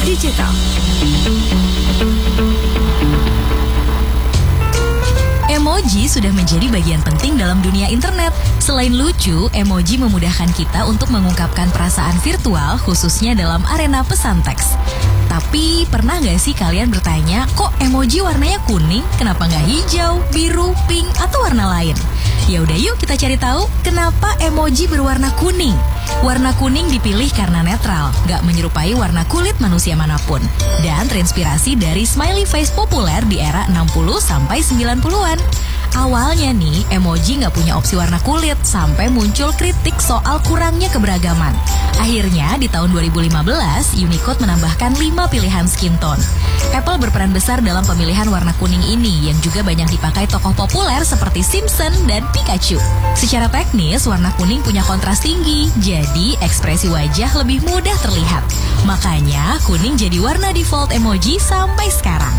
digital. Emoji sudah menjadi bagian penting dalam dunia internet. Selain lucu, emoji memudahkan kita untuk mengungkapkan perasaan virtual, khususnya dalam arena pesan teks. Tapi pernah nggak sih kalian bertanya, kok emoji warnanya kuning? Kenapa nggak hijau, biru, pink, atau warna lain? Ya udah yuk kita cari tahu kenapa emoji berwarna kuning. Warna kuning dipilih karena netral, nggak menyerupai warna kulit manusia manapun, dan terinspirasi dari smiley face populer di era 60-90-an. Awalnya nih, emoji nggak punya opsi warna kulit, sampai muncul kritik soal kurangnya keberagaman. Akhirnya, di tahun 2015, Unicode menambahkan 5 pilihan skin tone. Apple berperan besar dalam pemilihan warna kuning ini, yang juga banyak dipakai tokoh populer seperti Simpson dan Pikachu. Secara teknis, warna kuning punya kontras tinggi, jadi ekspresi wajah lebih mudah terlihat. Makanya, kuning jadi warna default emoji sampai sekarang.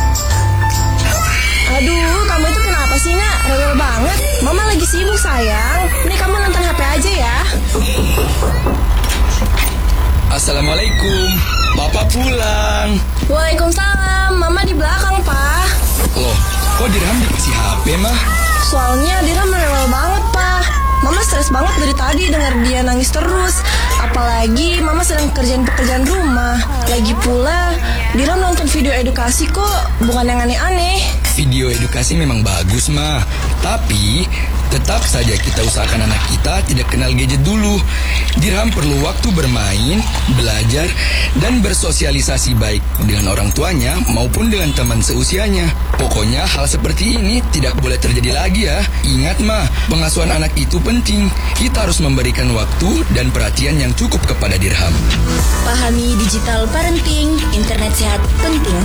Aduh, kamu itu kenapa sih, Nak? Rewel banget. Mama lagi sibuk, sayang. Ini kamu nonton HP aja ya. Assalamualaikum, Bapak pulang. Waalaikumsalam, Mama di belakang, Pak. Loh, kok Dirham dikasih HP, Mah? Soalnya Dirham rewel banget, Pak. Mama stres banget dari tadi dengar dia nangis terus. Apalagi Mama sedang kerjain pekerjaan rumah. Lagi pula, Dirham nonton video edukasi kok, bukan yang aneh-aneh. Video edukasi memang bagus, Mah. Tapi tetap saja kita usahakan anak kita tidak kenal gadget dulu. Dirham perlu waktu bermain, belajar, dan bersosialisasi baik dengan orang tuanya maupun dengan teman seusianya. Pokoknya hal seperti ini tidak boleh terjadi lagi ya. Ingat, Mah, pengasuhan anak itu penting. Kita harus memberikan waktu dan perhatian yang cukup kepada Dirham. Pahami digital parenting, internet sehat penting.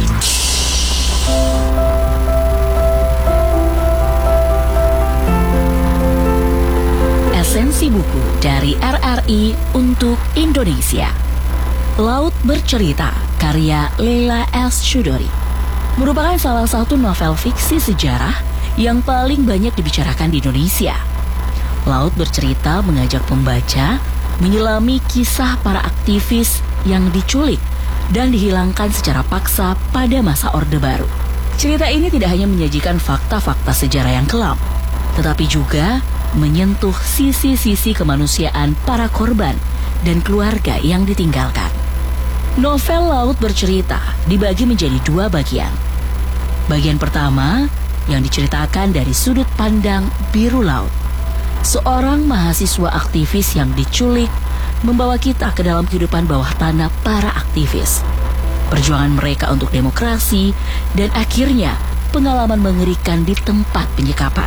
Esensi buku dari RRI untuk Indonesia. Laut Bercerita, karya Leila S. Chudori, merupakan salah satu novel fiksi sejarah yang paling banyak dibicarakan di Indonesia. Laut Bercerita mengajak pembaca menyelami kisah para aktivis yang diculik dan dihilangkan secara paksa pada masa Orde Baru. Cerita ini tidak hanya menyajikan fakta-fakta sejarah yang kelam, tetapi juga menyentuh sisi-sisi kemanusiaan para korban dan keluarga yang ditinggalkan. Novel Laut Bercerita dibagi menjadi 2 bagian. Bagian pertama yang diceritakan dari sudut pandang Biru Laut, seorang mahasiswa aktivis yang diculik, membawa kita ke dalam kehidupan bawah tanah para aktivis, perjuangan mereka untuk demokrasi, dan akhirnya pengalaman mengerikan di tempat penyekapan.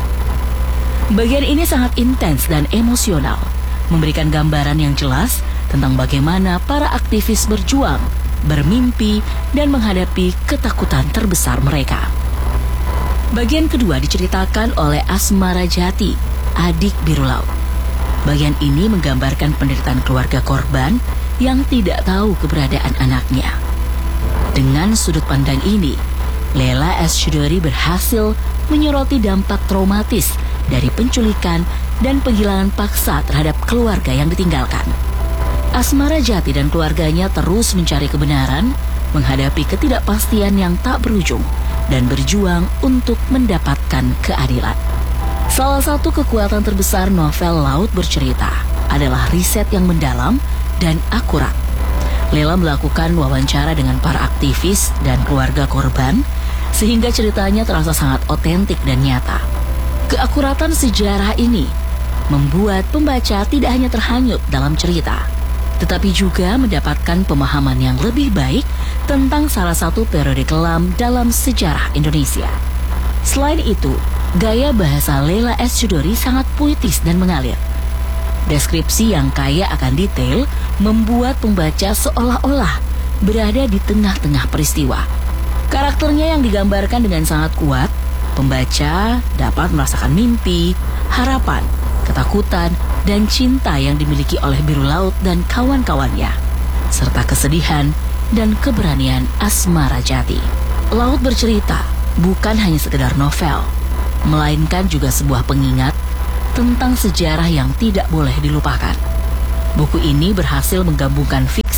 Bagian ini sangat intens dan emosional, memberikan gambaran yang jelas tentang bagaimana para aktivis berjuang, bermimpi, dan menghadapi ketakutan terbesar mereka. Bagian kedua diceritakan oleh Asmara Jati, adik Biru Laut. Bagian ini menggambarkan penderitaan keluarga korban yang tidak tahu keberadaan anaknya. Dengan sudut pandang ini, Leila S. Chudori berhasil menyoroti dampak traumatis dari penculikan dan penghilangan paksa terhadap keluarga yang ditinggalkan. Asmara Jati dan keluarganya terus mencari kebenaran, menghadapi ketidakpastian yang tak berujung, dan berjuang untuk mendapatkan keadilan. Salah satu kekuatan terbesar novel Laut Bercerita adalah riset yang mendalam dan akurat. Leila melakukan wawancara dengan para aktivis dan keluarga korban, sehingga ceritanya terasa sangat otentik dan nyata. Keakuratan sejarah ini membuat pembaca tidak hanya terhanyut dalam cerita, tetapi juga mendapatkan pemahaman yang lebih baik tentang salah satu periode kelam dalam sejarah Indonesia. Selain itu, gaya bahasa Leila S. Chudori sangat puitis dan mengalir. Deskripsi yang kaya akan detail membuat pembaca seolah-olah berada di tengah-tengah peristiwa. Karakternya yang digambarkan dengan sangat kuat, pembaca dapat merasakan mimpi, harapan, ketakutan, dan cinta yang dimiliki oleh Biru Laut dan kawan-kawannya, serta kesedihan dan keberanian Asmara Jati. Laut Bercerita bukan hanya sekedar novel, melainkan juga sebuah pengingat tentang sejarah yang tidak boleh dilupakan. Buku ini berhasil menggabungkan fiksi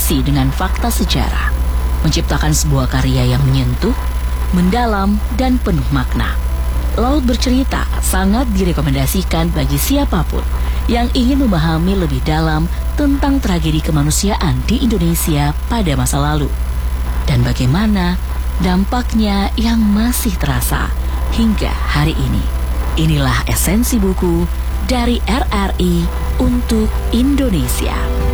diisi dengan fakta sejarah, menciptakan sebuah karya yang menyentuh, mendalam, dan penuh makna. Laut Bercerita sangat direkomendasikan bagi siapapun yang ingin memahami lebih dalam tentang tragedi kemanusiaan di Indonesia pada masa lalu dan bagaimana dampaknya yang masih terasa hingga hari ini. Inilah esensi buku dari RRI untuk Indonesia.